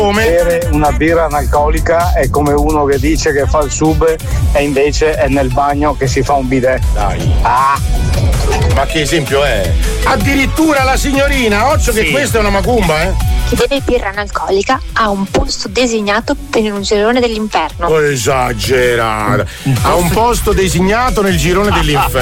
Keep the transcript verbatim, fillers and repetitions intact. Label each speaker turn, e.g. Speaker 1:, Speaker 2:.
Speaker 1: Come?
Speaker 2: Bere una birra analcolica è come uno che dice che fa il sub e invece è nel bagno che si fa un bidet.
Speaker 1: Dai.
Speaker 2: Ah!
Speaker 1: Ma che esempio è? Addirittura la signorina, occhio che
Speaker 2: Sì.
Speaker 1: questa è una macumba, eh?
Speaker 3: Chi beve birra analcolica ha un posto designato per un girone dell'inferno.
Speaker 1: Oh, esagerata. Ha un posto designato nel girone dell'inferno.